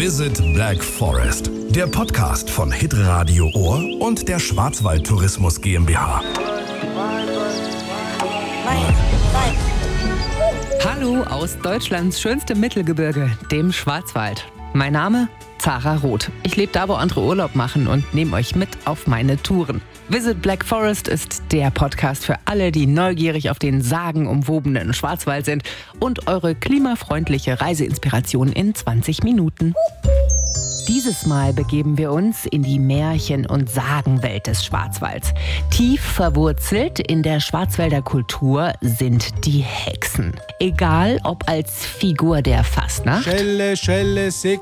Visit Black Forest, der Podcast von Hitradio Ohr und der Schwarzwald Tourismus GmbH. Hallo aus Deutschlands schönstem Mittelgebirge, dem Schwarzwald. Mein Name? Zara Roth. Ich lebe da, wo andere Urlaub machen und nehme euch mit auf meine Touren. Visit Black Forest ist der Podcast für alle, die neugierig auf den sagenumwobenen Schwarzwald sind und eure klimafreundliche Reiseinspiration in 20 Minuten. Dieses Mal begeben wir uns in die Märchen- und Sagenwelt des Schwarzwalds. Tief verwurzelt in der Schwarzwälder Kultur sind die Hexen. Egal ob als Figur der Fastnacht, Schelle, Schelle,